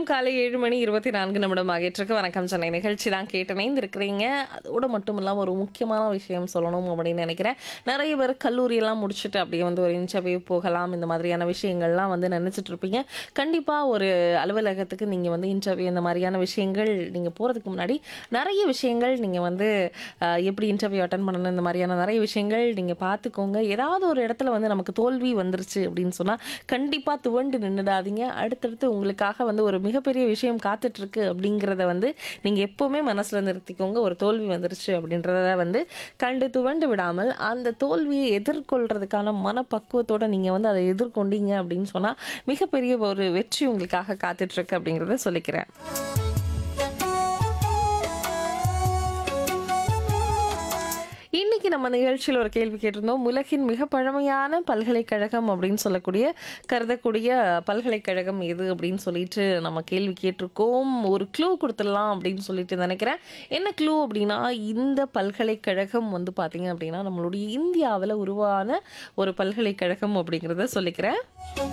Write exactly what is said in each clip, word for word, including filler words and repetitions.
காலை ஏழு மணி இருபத்தி நான்கு நிமிடம் ஆகிட்டிருக்கு. வணக்கம் சென்னை நிகழ்ச்சி தான் கேட்டு இணைந்திருக்கிறீங்க. அதோட மட்டும் இல்லாம ஒரு முக்கியமான விஷயம் சொல்லணும் அப்படின்னு நினைக்கிறேன். நெறைய பேர் கல்லூரியெல்லாம் முடிச்சுட்டு அப்படியே வந்து ஒரு இன்டர்வியூ போகலாம். இந்த மாதிரியான விஷயங்கள்லாம் வந்து நினைச்சிட்டு இருப்பீங்க. கண்டிப்பா ஒரு அலுவலகத்துக்கு நீங்க வந்து இன்டர்வியூ இந்த மாதிரியான விஷயங்கள் நீங்க போறதுக்கு முன்னாடி நெறைய விஷயங்கள் நீங்க வந்து அ எப்படி இன்டர்வியூ அட்டெண்ட் பண்ணணும் இந்த மாதிரியான நெறைய விஷயங்கள் நீங்க பார்த்துக்கோங்க. ஏதாவது ஒரு இடத்துல வந்து நமக்கு தோல்வி வந்துருச்சு அப்படின்னு சொன்னா, கண்டிப்பா துவண்டு நின்னுடாதீங்க. அடுத்தடுத்து உங்களுக்காக வந்து ஒரு மிகப்பெரிய விஷயம் காத்துட்ருக்கு அப்படிங்கிறத வந்து நீங்க எப்பவுமே மனசுல நிறுத்திக்கோங்க. ஒரு தோல்வி வந்துருச்சு அப்படின்றத வந்து கண்டு துவண்டு விடாமல், அந்த தோல்வியை எதிர்கொள்றதுக்கான மனப்பக்குவத்தோட நீங்க வந்து அத எதிர்கொண்டீங்க அப்படின்னு சொன்னா, மிகப்பெரிய ஒரு வெற்றி உங்களுக்காக காத்துட்ருக்கு அப்படிங்கிறத சொல்லிக்கிறேன். இன்னைக்கு நம்ம நிகழ்ச்சியில ஒரு கேள்வி கேட்டிருந்தோம். உலகின் மிக பழமையான பல்கலைக்கழகம் அப்படின்னு சொல்லக்கூடிய கருதக்கூடிய பல்கலைக்கழகம் எது அப்படின்னு சொல்லிட்டு நம்ம கேள்வி கேட்டிருக்கோம். ஒரு க்ளூ குடுத்துடலாம் அப்படின்னு சொல்லிட்டு நினைக்கிறேன். என்ன க்ளூ அப்படின்னா, இந்த பல்கலைக்கழகம் வந்து பார்த்தீங்க அப்படின்னா, நம்மளுடைய இந்தியாவுல உருவான ஒரு பல்கலைக்கழகம் அப்படிங்கிறத சொல்லிக்கிறேன்.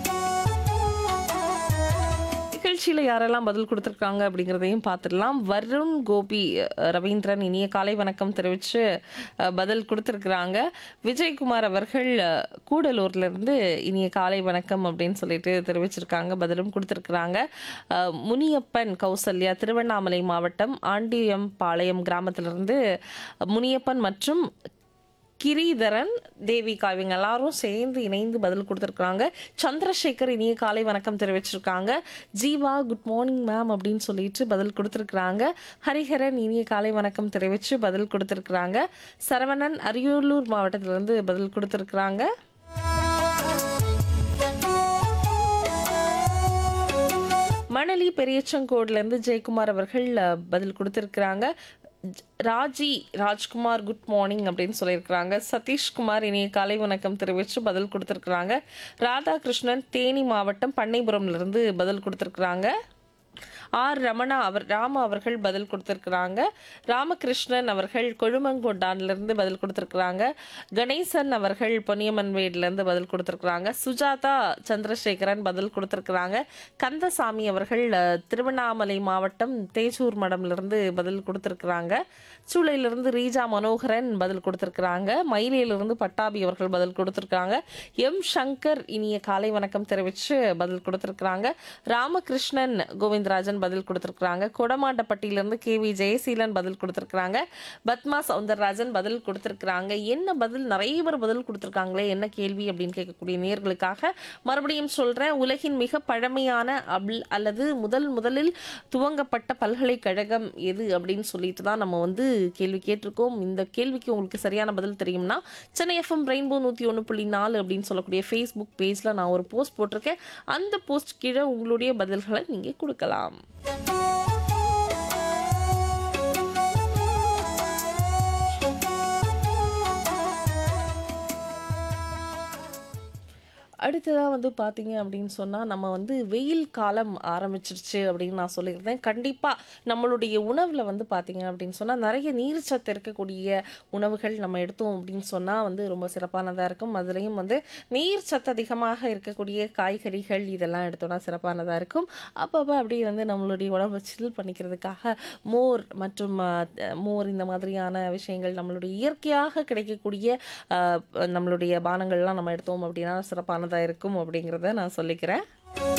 நிகழ்ச்சியில யாரெல்லாம் பதில் குடுத்துருக்காங்க அப்படிங்கிறதையும் பார்த்துடலாம். வருண் கோபி, அ ரவீந்திரன் இனிய காலை வணக்கம் தெரிவிச்சு அ பதில் குடுத்துருக்குறாங்க. விஜயகுமார் அவர்கள் அ கூடலூர்லேருந்து இனிய காலை வணக்கம் அப்படின்னு சொல்லிட்டு தெரிவிச்சிருக்காங்க. பதிலும் குடுத்துருக்குறாங்க. அ முனியப்பன் கௌசல்யா திருவண்ணாமலை மாவட்டம் ஆண்டியம்பாளையம் கிராமத்திலிருந்து முனியப்பன் மற்றும் கிரிதரன், தேவிகா இவங்க எல்லாரும் சேர்ந்து இணைந்து பதில் குடுத்துருக்காங்க. சந்திரசேகர் இனிய காலை வணக்கம் தெரிவிச்சிருக்காங்க. ஜீவா குட் மார்னிங் மேம் அப்படின்னு சொல்லிட்டு பதில் குடுத்துருக்காங்க. ஹரிஹரன் இனிய காலை வணக்கம் தெரிவிச்சு பதில் குடுத்துருக்காங்க. சரவணன் அரியலூர் மாவட்டத்திலிருந்து பதில் குடுத்துருக்காங்க. மணலி பெரியச்சங்கோட்லேருந்து ஜெயக்குமார் அவர்கள் அ பதில் குடுத்துருக்காங்க. ஜ் ராஜி ராஜ்குமார் குட் மார்னிங் அப்படின்னு சொல்லியிருக்கிறாங்க. சதீஷ்குமார் இனிய காலை வணக்கம் தெரிவித்து பதில் கொடுத்துருக்குறாங்க. ராதாகிருஷ்ணன் தேனி மாவட்டம் பண்ணைபுரம்லேருந்து பதில் கொடுத்துருக்குறாங்க. ஆர் ரமணா அவர் ராமா அவர்கள் பதில் கொடுத்துருக்குறாங்க. ராமகிருஷ்ணன் அவர்கள் கொழுமங்கொண்டான்லேருந்து பதில் கொடுத்துருக்குறாங்க. கணேசன் அவர்கள் பொன்னியம்மன்வேட்லேருந்து பதில் கொடுத்துருக்குறாங்க. சுஜாதா சந்திரசேகரன் பதில் கொடுத்துருக்குறாங்க. கந்தசாமி அவர்கள் அ, திருவண்ணாமலை மாவட்டம் தேஜூர் மடம்லேருந்து பதில் கொடுத்துருக்குறாங்க. சூளையிலிருந்து ரீஜா மனோகரன் பதில் கொடுத்துருக்குறாங்க. மயிலையிலிருந்து பட்டாபி அவர்கள் பதில் கொடுத்துருக்காங்க. எம் சங்கர் இனிய காலை வணக்கம் தெரிவித்து பதில் கொடுத்துருக்குறாங்க. ராமகிருஷ்ணன் கோவிந்தராஜன் பதில் கொடுத்துருக்குறாங்க. கொடமாண்டப்பட்டியிலிருந்து கே வி ஜெயசீலன் பதில் கொடுத்துருக்குறாங்க. பத்மா சவுந்தரராஜன் பதில் கொடுத்துருக்குறாங்க. என்ன பதில் நிறைய பேர் பதில் கொடுத்துருக்காங்களே, என்ன கேள்வி அப்படின்னு கேட்கக்கூடிய நேயர்களுக்காக மறுபடியும் சொல்கிறேன். உலகின் மிக பழமையான அபில் அல்லது முதல் முதலில் துவங்கப்பட்ட பல்கலைக்கழகம் எது அப்படின்னு சொல்லிட்டு தான் நம்ம வந்து கேள்வி கேட்டிருக்கோம். இந்த கேள்விக்கு உங்களுக்கு சரியான பதில் தெரியும்னா சென்னை எஃப்எம் ரெயின்போ நூற்றி ஒன்று புள்ளி நாலு அப்படின்னு சொல்லக்கூடிய ஃபேஸ்புக் பேஜில் நான் ஒரு போஸ்ட் போட்டிருக்கேன். அந்த போஸ்ட் கீழே உங்களுடைய பதில்களை நீங்கள் கொடுக்கலாம். அடுத்ததாக வந்து பார்த்தீங்க அப்படின்னு சொன்னால், நம்ம வந்து வெயில் காலம் ஆரம்பிச்சிருச்சு அப்படின்னு நான் சொல்லியிருந்தேன். கண்டிப்பாக நம்மளுடைய உணவில் வந்து பார்த்தீங்க அப்படின்னு சொன்னால், நிறைய நீர்ச்சத்து இருக்கக்கூடிய உணவுகள் நம்ம எடுத்தோம் அப்படின்னு சொன்னால் வந்து ரொம்ப சிறப்பானதாக இருக்கும். அதுலேயும் வந்து நீர்ச்சத்து அதிகமாக இருக்கக்கூடிய காய்கறிகள் இதெல்லாம் எடுத்தோம்னா சிறப்பானதாக இருக்கும். அப்பப்போ அப்படியே வந்து நம்மளுடைய உணவை சில் பண்ணிக்கிறதுக்காக மோர் மற்றும் அ, மோர் இந்த மாதிரியான விஷயங்கள் நம்மளுடைய இயற்கையாக கிடைக்கக்கூடிய அ, நம்மளுடைய பானங்கள்லாம் நம்ம எடுத்தோம் அப்படின்னா சிறப்பானதாக இருக்கும் அப்படிங்கிறத நான் சொல்லிக்கிறேன்.